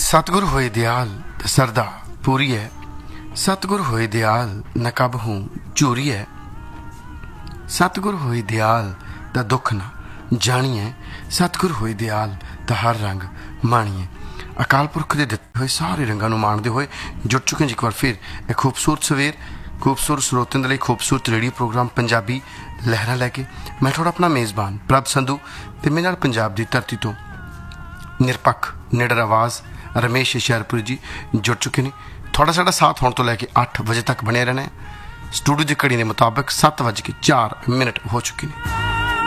सतगुरु होए दयाल सरदा पूरी है, सतगुरु होए दयाल न कब हूँ झूरी है। सतगुरु होए दयाल दा दुख ना जानिए, सतगुरु होए दयाल दा हर रंग माणिए। अकाल पुरख के दिते हुए सारे रंगों माणते हुए जुड़ चुके हैं एक बार फिर एक खूबसूरत सवेर खूबसूरत स्रोतों के लिए खूबसूरत रेडियो प्रोग्राम पंजाबी लहरा लैके मैं थोड़ा अपना मेज़बान प्रभ संधू ते मेरे नाल पंजाब की धरती तो निरपक्ष निडर आवाज़ रमेश हुशियारपुरी जी जुड़ चुके हैं। थोड़ा साड़ा साथ होने तो लैके 8 बजे तक बने रहना है। स्टूडियो की घड़ी के मुताबिक 7:04 हो चुके हैं।